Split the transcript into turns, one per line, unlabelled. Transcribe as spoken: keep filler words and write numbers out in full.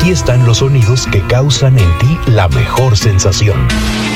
Aquí están los sonidos que causan en ti la mejor sensación.